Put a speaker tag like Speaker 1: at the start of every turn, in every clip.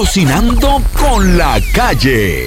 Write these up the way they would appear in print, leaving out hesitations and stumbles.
Speaker 1: Cocinando con la Calle.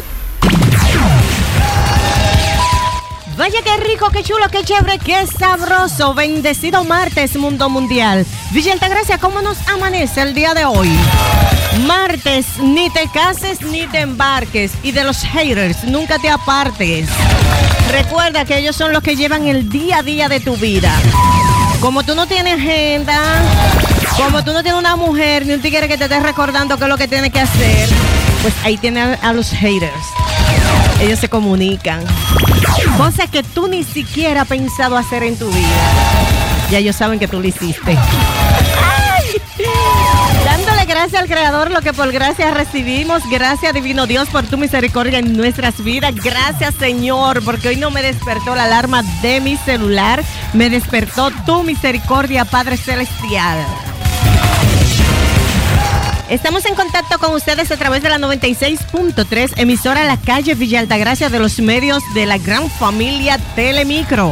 Speaker 2: Vaya qué rico, qué chulo, qué chévere, qué sabroso. Bendecido martes, mundo mundial. Villa Altagracia, ¿cómo nos amanece el día de hoy? Martes, ni te cases ni te embarques. Y de los haters, nunca te apartes. Recuerda que ellos son los que llevan el día a día de tu vida. Como tú no tienes agenda, como tú no tienes una mujer ni un tigre que te esté recordando qué es lo que tienes que hacer, pues ahí tienes a los haters. Ellos se comunican. Cosas que tú ni siquiera has pensado hacer en tu vida. Ya ellos saben que tú lo hiciste. ¡Ay! Dándole gracias al Creador lo que por gracia recibimos. Gracias, Divino Dios, por tu misericordia en nuestras vidas. Gracias, Señor, porque hoy no me despertó la alarma de mi celular. Me despertó tu misericordia, Padre Celestial. Estamos en contacto con ustedes a través de la 96.3, emisora La Calle Villa Altagracia, de los medios de la gran familia Telemicro.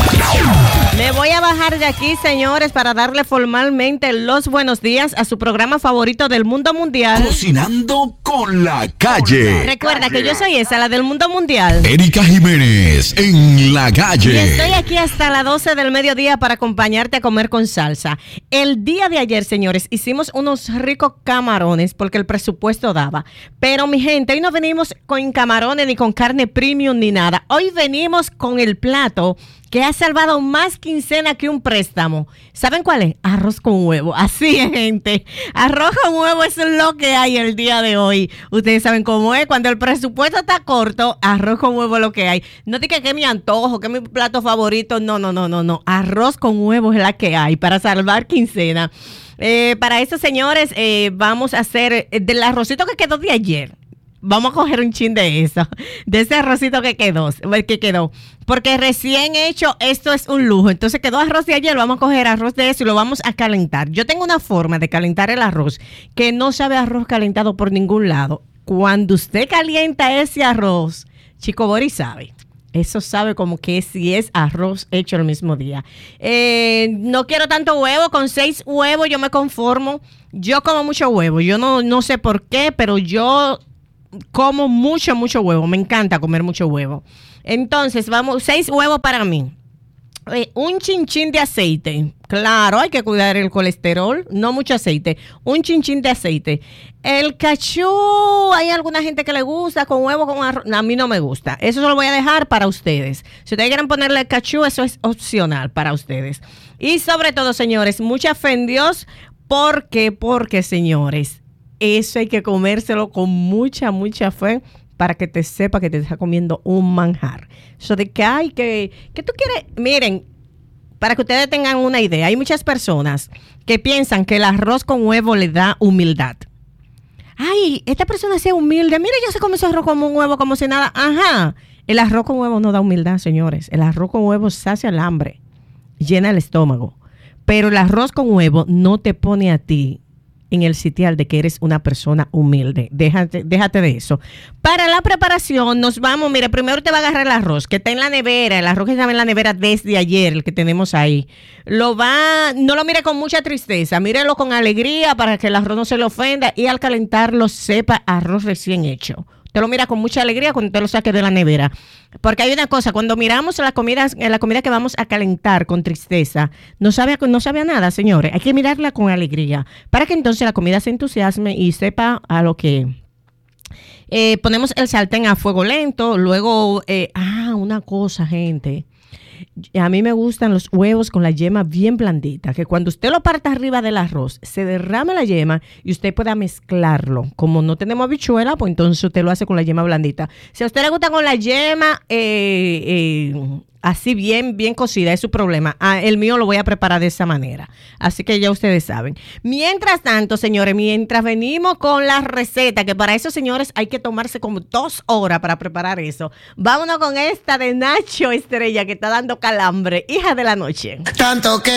Speaker 2: Me voy a bajar de aquí, señores, para darle formalmente los buenos días a su programa favorito del mundo mundial.
Speaker 1: Cocinando con la Calle.
Speaker 2: Recuerda que yo soy esa, la del mundo mundial.
Speaker 1: Erika Jiménez en La Calle.
Speaker 2: Y estoy aquí hasta las 12 del mediodía para acompañarte a comer con salsa. El día de ayer, señores, hicimos unos ricos camarones porque el presupuesto daba. Pero, mi gente, hoy no venimos con camarones ni con carne premium ni nada. Hoy venimos con el plato que ha salvado más quincena que un préstamo. ¿Saben cuál es? Arroz con huevo. Así es, gente. Arroz con huevo, eso es lo que hay el día de hoy. Ustedes saben cómo es. Cuando el presupuesto está corto, arroz con huevo es lo que hay. No diga que es mi antojo, que es mi plato favorito. No. Arroz con huevo es la que hay para salvar quincena. Para eso, señores, vamos a hacer del arrocito que quedó de ayer. Vamos a coger un chin de eso, de ese arrocito que quedó, porque recién hecho, esto es un lujo. Entonces quedó arroz de ayer, vamos a coger arroz de eso y lo vamos a calentar. Yo tengo una forma de calentar el arroz que no sabe arroz calentado por ningún lado. Cuando usted calienta ese arroz, Chico Boris sabe. Eso sabe como que si es arroz hecho el mismo día. No quiero tanto huevo, con 6 huevos yo me conformo. Yo como mucho huevo, yo no sé por qué, pero yo como mucho huevo, me encanta comer mucho huevo. Entonces, 6 huevos para mí. Un chinchín de aceite. Claro, hay que cuidar el colesterol, no mucho aceite. Un chinchín de aceite. El cachú, hay alguna gente que le gusta con huevo, con arroz. A mí no me gusta. Eso se lo voy a dejar para ustedes. Si ustedes quieren ponerle el cachú, eso es opcional para ustedes. Y sobre todo, señores, mucha fe en Dios, porque, señores, eso hay que comérselo con mucha fe para que te sepa que te está comiendo un manjar. Eso de que tú quieres, miren, para que ustedes tengan una idea, hay muchas personas que piensan que el arroz con huevo le da humildad. Ay, esta persona es humilde, mira, ya se come ese arroz con un huevo como si nada. Ajá, el arroz con huevo no da humildad, señores. El arroz con huevo sacia el hambre, llena el estómago. Pero el arroz con huevo no te pone a ti en el sitial de que eres una persona humilde. Déjate de eso. Para la preparación nos vamos, mire, primero te va a agarrar el arroz que está en la nevera, el arroz que estaba en la nevera desde ayer, el que tenemos ahí. No lo mire con mucha tristeza, mírelo con alegría para que el arroz no se le ofenda y al calentarlo sepa arroz recién hecho. Te lo mira con mucha alegría cuando te lo saques de la nevera. Porque hay una cosa, cuando miramos la comida que vamos a calentar con tristeza, no sabe a nada, señores. Hay que mirarla con alegría para que entonces la comida se entusiasme y sepa a lo que... ponemos el sartén a fuego lento, luego... una cosa, gente. A mí me gustan los huevos con la yema bien blandita, que cuando usted lo parta arriba del arroz, se derrame la yema y usted pueda mezclarlo. Como no tenemos habichuela, pues entonces usted lo hace con la yema blandita. Si a usted le gusta con la yema así bien cocida, es su problema. El mío lo voy a preparar de esa manera. Así que ya ustedes saben. Mientras tanto, señores, mientras venimos con la receta, que para eso, señores, hay que tomarse como 2 horas para preparar eso. Vámonos con esta de Nacho Estrella, que está dando calambre. Hija de la noche.
Speaker 3: Tanto que